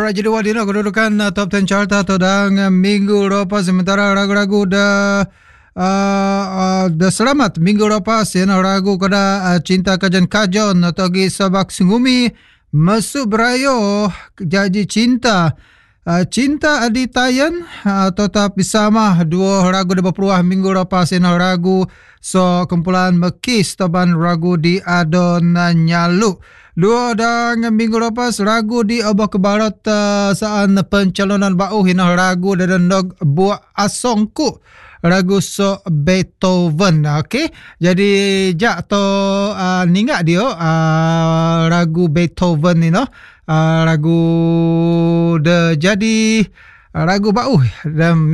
Alright, jadi wadina kedudukan top 10 chart atau dan minggu lepas sementara ragu-ragu dah selamat minggu lepas ya ragu kada cinta kajan kajon atau gi sabak singumi masuk berayo jadi cinta cinta aditayan atau tapi sama dua ragu dah berperuah minggu lepas ya ragu so kumpulan mekis taban ragu di adon nyalu. Dua dan minggu lepas ragu di Abah Kebarat saan pencalonan bau hina ragu dan dog buah asongku ragu so Beethoven. Okey, jadi jak to ningat dia ragu Beethoven ni no ragu de jadi ragu bau dan